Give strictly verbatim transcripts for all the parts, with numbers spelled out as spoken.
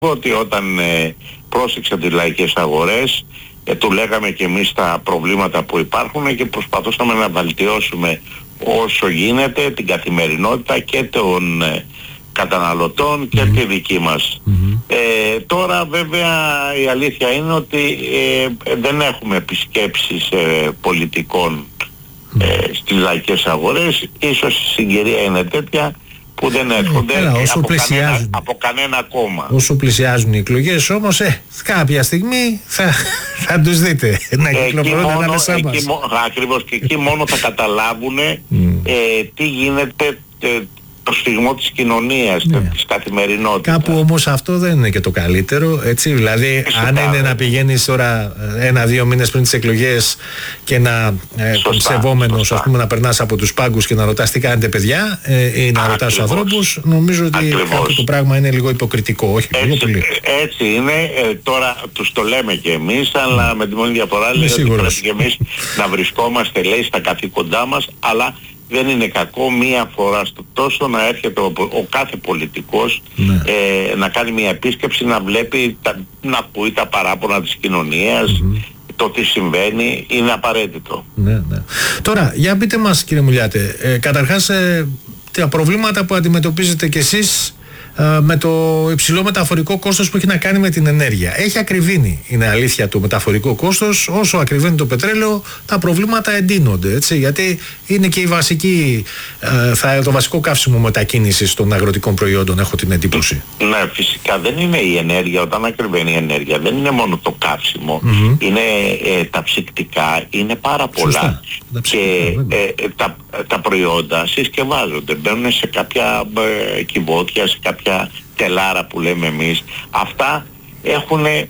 ότι όταν ε, πρόσεξε τις λαϊκές αγορές, ε, του λέγαμε και εμείς τα προβλήματα που υπάρχουν και προσπαθούσαμε να βελτιώσουμε όσο γίνεται την καθημερινότητα και των ε, καταναλωτών και mm-hmm. τη δική μας. Mm-hmm. Ε, τώρα βέβαια η αλήθεια είναι ότι ε, δεν έχουμε επισκέψεις ε, πολιτικών ε, στις λαϊκές αγορές. Ίσως η συγκυρία είναι τέτοια που δεν έρχονται Έλα, όσο από, κανένα, από κανένα κόμμα. Όσο πλησιάζουν οι εκλογές όμως, ε, κάποια στιγμή θα, θα τους δείτε να κυκλοφορούν ανάμεσά μας. Ακριβώς, και εκεί μόνο θα καταλάβουν mm. ε, τι γίνεται, ε, το σφιγμό της κοινωνίας, ναι. της καθημερινότητας. Κάπου όμως αυτό δεν είναι και το καλύτερο, έτσι, δηλαδή Φυσικά, αν είναι να πηγαίνεις τώρα ένα-δύο μήνες πριν τις εκλογές και να ε, τον σεβόμενος, ας πούμε, να περνάς από τους πάγκους και να ρωτάς τι κάνετε παιδιά ε, ή να ρωτάς τους ανθρώπους, νομίζω ότι Ακριβώς. αυτό το πράγμα είναι λίγο υποκριτικό, όχι έτσι, λίγο πολύ. Έτσι είναι, ε, τώρα τους το λέμε και εμείς, αλλά mm. με τη μόνη διαφορά λέει ότι πρέπει και εμείς να βρισκόμαστε, λέει, στα καθήκοντά μας, αλλά δεν είναι κακό μία φορά στο τόσο να έρχεται ο, ο κάθε πολιτικός ναι. ε, να κάνει μία επίσκεψη, να βλέπει, τα, να ακούει τα παράπονα της κοινωνίας, mm-hmm. το τι συμβαίνει, είναι απαραίτητο. Ναι, ναι. Τώρα, για πείτε μας, κύριε Μουλιάτε, ε, καταρχάς ε, τα προβλήματα που αντιμετωπίζετε κι εσείς με το υψηλό μεταφορικό κόστος που έχει να κάνει με την ενέργεια. Έχει ακριβήνει, είναι αλήθεια, το μεταφορικό κόστος. Όσο ακριβήνει το πετρέλαιο, τα προβλήματα εντείνονται, έτσι, γιατί είναι και η βασική, θα, το βασικό καύσιμο μετακίνησης των αγροτικών προϊόντων, έχω την εντύπωση. Ναι, φυσικά δεν είναι η ενέργεια, όταν ακριβένει η ενέργεια, δεν είναι μόνο το καύσιμο, mm-hmm. είναι ε, τα ψυκτικά, είναι πάρα πολλά. Σωστά. Τα ψυκτικά, και ε, τα, τα προϊόντα συσκευάζονται, μπαίνουν σε κάποια ε, κυβότια, σε κάποια τελάρα που λέμε εμείς. Αυτά έχουν ε,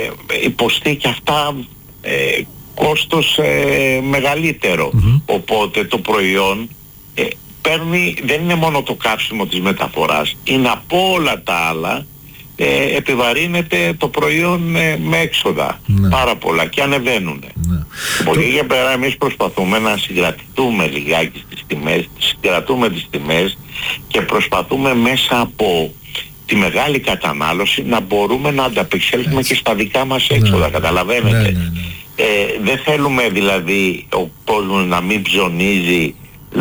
υποστεί και αυτά ε, κόστος ε, μεγαλύτερο. Mm-hmm. Οπότε το προϊόν ε, παίρνει, δεν είναι μόνο το καύσιμο της μεταφοράς, είναι από όλα τα άλλα, ε, επιβαρύνεται το προϊόν ε, με έξοδα. Ναι. Πάρα πολλά και ανεβαίνουν. Ναι. Πολύ για πέρα εμείς προσπαθούμε να συγκρατηθούμε λιγάκι στις τιμές, συγκρατούμε τις τιμές και προσπαθούμε μέσα από τη μεγάλη κατανάλωση να μπορούμε να ανταπεξέλθουμε Έτσι. και στα δικά μας έξοδα, ναι. καταλαβαίνετε. Ναι, ναι, ναι. Ε, δεν θέλουμε δηλαδή ο κόσμος να μην ψωνίζει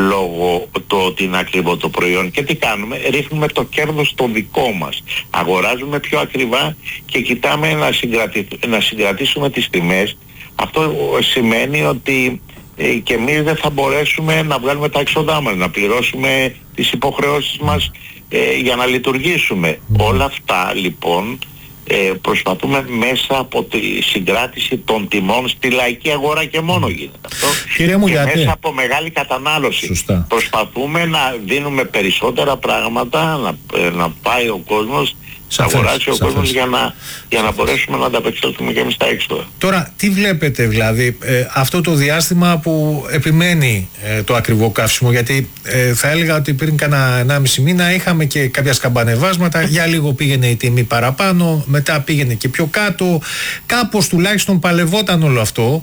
λόγω του ότι είναι ακριβό το προϊόν. Και τι κάνουμε? Ρίχνουμε το κέρδος το δικό μας. Αγοράζουμε πιο ακριβά και κοιτάμε να, συγκρατη... να συγκρατήσουμε τις τιμές. Αυτό σημαίνει ότι ε, και εμείς δεν θα μπορέσουμε να βγάλουμε τα έξοδά μας, να πληρώσουμε τις υποχρεώσεις μας ε, για να λειτουργήσουμε. Mm. Όλα αυτά λοιπόν ε, προσπαθούμε μέσα από τη συγκράτηση των τιμών στη λαϊκή αγορά και μόνο γίνεται αυτό. Κύριε μου, και γιατί? μέσα από μεγάλη κατανάλωση. Σωστά. Προσπαθούμε να δίνουμε περισσότερα πράγματα, να, ε, να πάει ο κόσμος, να αγοράσει ο κόσμος για να, για να μπορέσουμε να ανταπεξέλθουμε και εμείς τα έξοδα. Τώρα, τι βλέπετε δηλαδή ε, αυτό το διάστημα που επιμένει ε, το ακριβό καύσιμο, γιατί ε, θα έλεγα ότι πριν κάνα ενάμιση μήνα είχαμε και κάποια σκαμπανεβάσματα, για λίγο πήγαινε η τιμή παραπάνω, μετά πήγαινε και πιο κάτω, κάπως τουλάχιστον παλευόταν όλο αυτό,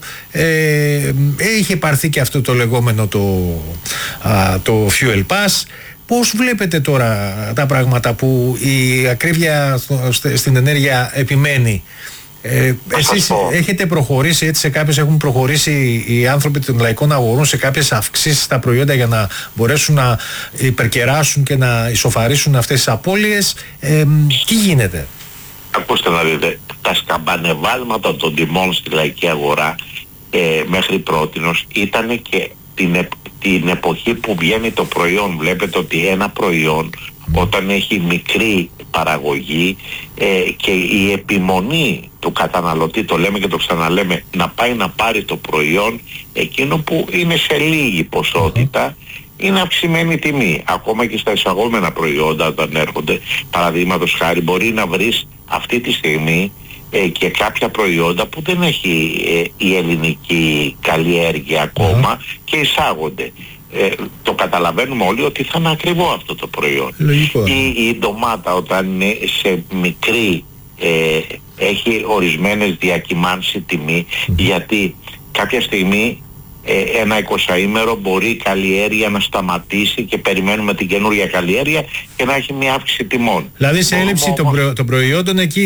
ε, είχε πάρθει και αυτό το λεγόμενο το, α, το fuel pass. Πώς βλέπετε τώρα τα πράγματα που η ακρίβεια στην ενέργεια επιμένει? Ε, εσείς έχετε προχωρήσει, έτσι, σε κάποιες έχουν προχωρήσει οι άνθρωποι των λαϊκών αγορών σε κάποιες αυξήσεις στα προϊόντα για να μπορέσουν να υπερκεράσουν και να ισοφαρίσουν αυτές τις απώλειες. Ε, τι γίνεται? Ακούστε να δείτε, τα σκαμπανεβάσματα των τιμών στη λαϊκή αγορά ε, μέχρι πρότινος ήταν και την, την εποχή που βγαίνει το προϊόν. Βλέπετε ότι ένα προϊόν mm. όταν έχει μικρή παραγωγή ε, και η επιμονή του καταναλωτή, το λέμε και το ξαναλέμε, να πάει να πάρει το προϊόν εκείνο που είναι σε λίγη ποσότητα, mm. είναι αυξημένη τιμή. Ακόμα και στα εισαγόμενα προϊόντα όταν έρχονται, παραδείγματος χάρη, μπορεί να βρεις αυτή τη στιγμή ε, και κάποια προϊόντα που δεν έχει ε, η ελληνική καλλιέργεια ακόμα mm. και εισάγονται. Ε, το καταλαβαίνουμε όλοι ότι θα είναι ακριβό αυτό το προϊόν. Η, η ντομάτα όταν είναι σε μικρή ε, έχει ορισμένες διακυμάνσεις τιμή mm. γιατί κάποια στιγμή ε, ένα εικοσαήμερο μπορεί η καλλιέργεια να σταματήσει και περιμένουμε την καινούργια καλλιέργεια και να έχει μια αύξηση τιμών. Δηλαδή σε έλλειψη των, προ, των προϊόντων εκεί